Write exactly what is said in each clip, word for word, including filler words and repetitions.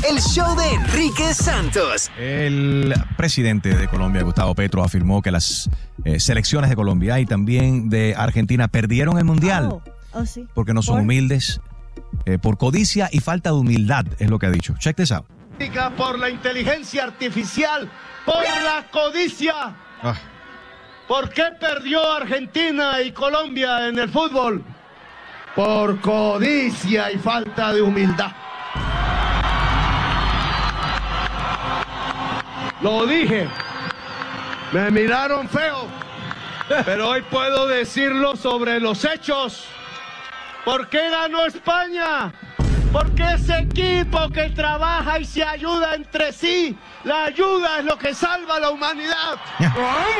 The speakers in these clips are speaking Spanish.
el show de Enrique Santos. El presidente de Colombia, Gustavo Petro, afirmó que las eh, selecciones de Colombia y también de Argentina perdieron el Mundial. Oh, oh, sí. Porque no son ¿Por? humildes, eh, por codicia y falta de humildad, es lo que ha dicho. Check this out. Por la inteligencia artificial, por la codicia. Ah. ¿Por qué perdió Argentina y Colombia en el fútbol? Por codicia y falta de humildad. Lo dije. Me miraron feo. Pero hoy puedo decirlo sobre los hechos. ¿Por qué ganó España? Porque ese equipo que trabaja y se ayuda entre sí, la ayuda es lo que salva a la humanidad. Yeah.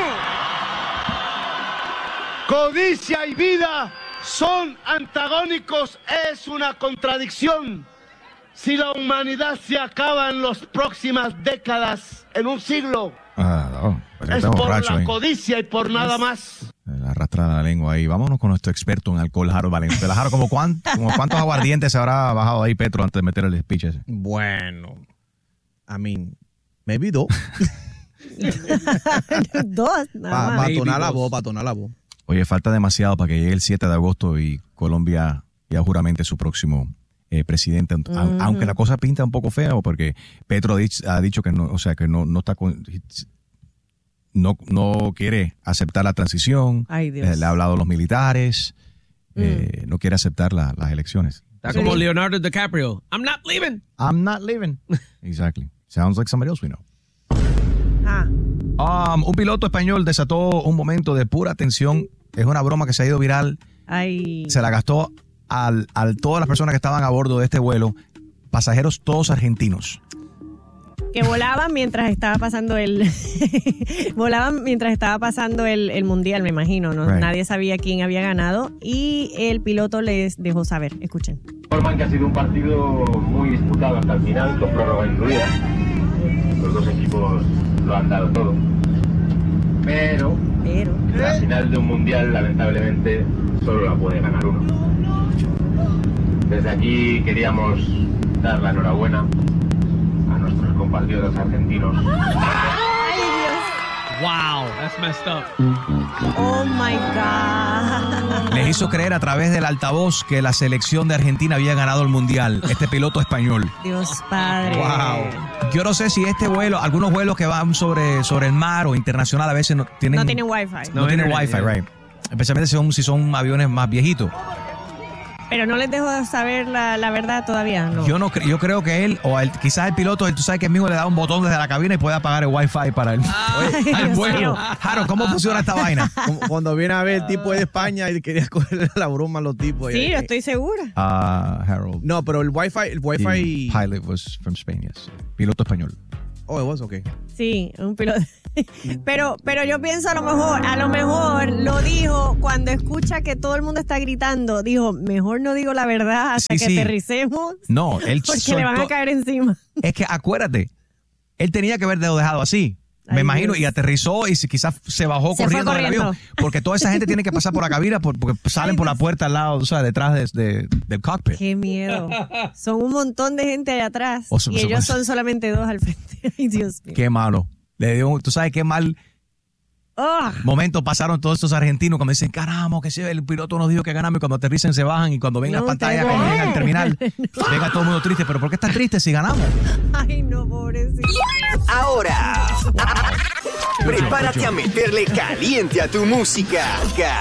Codicia y vida son antagónicos, es una contradicción. Si la humanidad se acaba en las próximas décadas, en un siglo, Ah, no, es está por borracho la ahí. codicia y por nada más. Arrastra la lengua ahí. Vámonos con nuestro experto en alcohol, Harold Valenzuela. Harold, ¿como, cuánto, como cuántos aguardientes se habrá bajado ahí Petro antes de meter el speech ese? Bueno, I mean, maybe dos. Dos, nada Para más. tonar la voz, para tonar la voz. Oye, falta demasiado para que llegue el siete de agosto y Colombia ya juramente su próximo eh, presidente, a- Ujú. aunque la cosa pinta un poco fea, porque Petro ha dicho, ha dicho que no, o sea, que no, no está con, no, no quiere aceptar la transición. Ay, Dios. Eh, le ha hablado a los militares, eh, no quiere aceptar la- las elecciones. Está como Leonardo DiCaprio. I'm not leaving. I'm not leaving. Exactly. Sounds like somebody else we know. Ah, Um, un piloto español desató un momento de pura tensión. Es una broma que se ha ido viral. ay. Se la gastó al, al todas las personas que estaban a bordo de este vuelo, pasajeros todos argentinos. Que volaban mientras estaba pasando el volaban mientras estaba pasando el, el mundial, me imagino, ¿no? Right. Nadie sabía quién había ganado y el piloto les dejó saber. Escuchen. Informan que ha sido un partido muy disputado hasta el final, con prórroga incluida. Los dos equipos lo han dado todo. Pero Pero la final de un mundial, lamentablemente, solo la puede ganar uno. Desde aquí queríamos dar la enhorabuena a nuestros compatriotas argentinos. Wow, that's messed up. oh my God. Les hizo creer a través del altavoz que la selección de Argentina había ganado el mundial, este piloto español. Dios padre. Wow. Yo no sé si este vuelo, algunos vuelos que van sobre, sobre el mar o internacional a veces no tienen, No tienen wifi. no No tienen internet, wifi, yeah. right. Especialmente si son, si son aviones más viejitos. Pero no les dejo saber la, la verdad todavía, ¿no? Yo no cre- yo creo que él, o el- quizás el piloto, él, tú sabes que el mismo le da un botón desde la cabina y puede apagar el wifi para el, Ay, al Dios vuelo. mío. Harold, ¿cómo funciona esta vaina? Como cuando viene a ver el tipo de España y quería cogerle la broma a los tipos. Sí, Y- yo estoy segura. Ah, Harold. No, pero el wifi, el The wifi. pilot was from Spain, yes. Piloto español. Oh, it was okay. Sí, un piloto. Pero, pero yo pienso a lo mejor, a lo mejor lo dijo cuando escucha que todo el mundo está gritando. Dijo, mejor no digo la verdad hasta Sí, que sí. aterricemos. No, él Porque le van a soltó- caer encima. Es que acuérdate, él tenía que haberlo dejado así. Me Ay, imagino, Dios. y aterrizó y se- quizás se bajó Se fue corriendo del corriendo. avión. Porque toda esa gente tiene que pasar por la cabina por- porque salen por la puerta al lado, o sea, detrás de, de- del cockpit. Qué miedo. Son un montón de gente allá atrás. O son- y son- ellos son solamente dos al frente. Ay, Dios mío. Qué malo. Le dio, tú sabes qué mal Oh, momento pasaron todos estos argentinos cuando dicen, caramba, que si el piloto nos dijo que ganamos y cuando aterrizan se bajan y cuando ven No, las pantallas ustedes cuando no. llegan al terminal, venga todo el mundo triste. ¿Pero por qué están tristes si ganamos? ay, no, pobrecito. Ahora, prepárate a meterle caliente a tu música.